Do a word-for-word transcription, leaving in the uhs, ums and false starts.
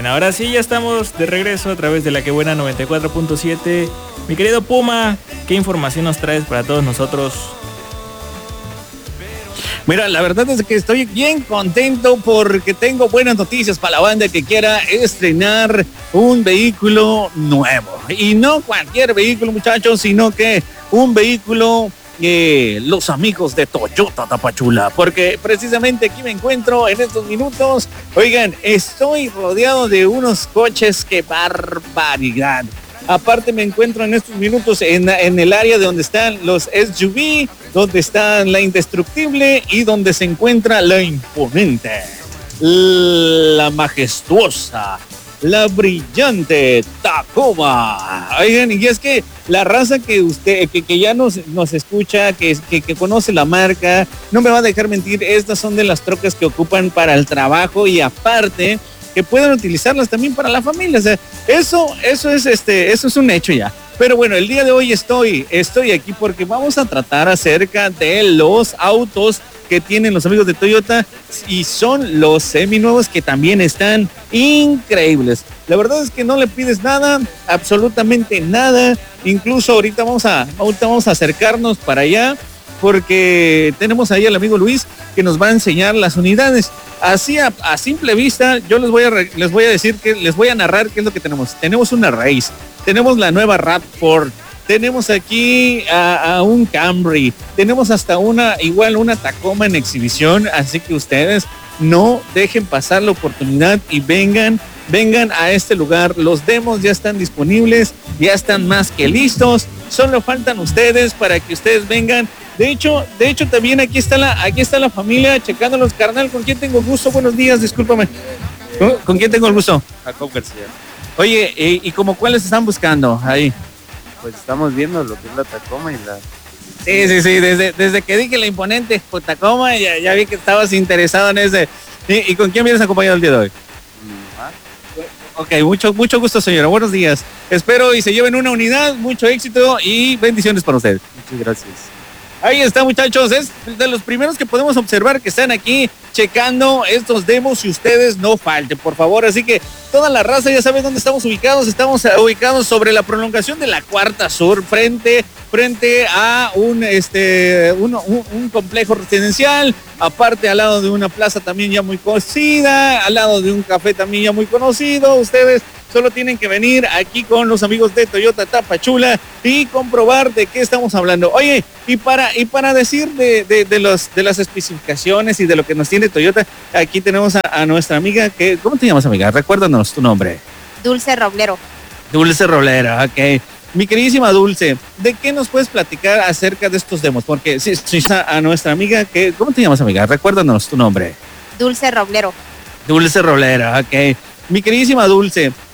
Bueno, ahora sí ya estamos de regreso a través de la que buena noventa y cuatro punto siete. Mi querido Puma, ¿qué información nos traes para todos nosotros? Mira, la verdad es que estoy bien contento porque tengo buenas noticias para la banda que quiera estrenar un vehículo nuevo. Y no cualquier vehículo, muchachos, sino que un vehículo eh, los amigos de Toyota Tapachula. Porque precisamente aquí me encuentro en estos minutos. Oigan, estoy rodeado de unos coches, ¡qué barbaridad! Aparte me encuentro en estos minutos en, en el área de donde están los S U V, donde está la indestructible y donde se encuentra la imponente, la majestuosa, la brillante Tacoma. Oigan, y es que la raza que usted, que, que ya nos, nos escucha, que, que, que conoce la marca, no me va a dejar mentir, estas son de las trocas que ocupan para el trabajo y aparte que puedan utilizarlas también para la familia. O sea, eso, eso es este, eso es un hecho ya. Pero bueno, el día de hoy estoy, estoy aquí porque vamos a tratar acerca de los autos que tienen los amigos de Toyota y son los seminuevos que también están increíbles. La verdad es que no le pides nada, absolutamente nada. Incluso ahorita vamos a, ahorita vamos a acercarnos para allá porque tenemos ahí al amigo Luis que nos va a enseñar las unidades. Así a, a simple vista, yo les voy a les voy a decir que les voy a narrar qué es lo que tenemos. Tenemos una Race, tenemos la nueva RAV cuatro, tenemos aquí a, a un Camry, tenemos hasta una igual una Tacoma en exhibición, así que ustedes no dejen pasar la oportunidad y vengan, vengan a este lugar. Los demos ya están disponibles, ya están más que listos. Solo faltan ustedes para que ustedes vengan. De hecho, de hecho también aquí está la, aquí está la familia checándolos, carnal. ¿Con quién tengo el gusto? Buenos días, discúlpame. ¿Con, ¿con quién tengo el gusto? Jacob García. Oye, ¿y, y como cuáles están buscando ahí? Pues estamos viendo lo que es la Tacoma y la... Sí, sí, sí, desde, desde que dije la imponente Tacoma, ya, ya vi que estabas interesado en ese. ¿Y, y con quién vienes acompañado el día de hoy? ¿Ah? Ok, mucho, mucho gusto, señora. Buenos días. Espero y se lleven una unidad, mucho éxito y bendiciones para ustedes. Muchas gracias. Ahí está, muchachos, es de los primeros que podemos observar que están aquí checando estos demos y ustedes no falten, por favor. Así que toda la raza ya sabe dónde estamos ubicados. Estamos ubicados sobre la prolongación de la Cuarta Sur, frente, frente a un, este, un, un, un complejo residencial, aparte al lado de una plaza también ya muy conocida, al lado de un café también ya muy conocido. Ustedes solo tienen que venir aquí con los amigos de Toyota Tapachula y comprobar de qué estamos hablando. Oye, y para, y para decir de, de, de, los, de las especificaciones y de lo que nos tiene Toyota, aquí tenemos a, a nuestra amiga, que, ¿cómo te llamas, amiga? Recuérdanos tu nombre. Dulce Roblero. Dulce Roblero, ok. Mi queridísima Dulce, ¿de qué nos puedes platicar acerca de estos demos? Porque si sí, sí, a, a nuestra amiga, que, ¿cómo te llamas, amiga? Recuérdanos tu nombre. Dulce Roblero. Dulce Roblero, ok. Mi queridísima Dulce,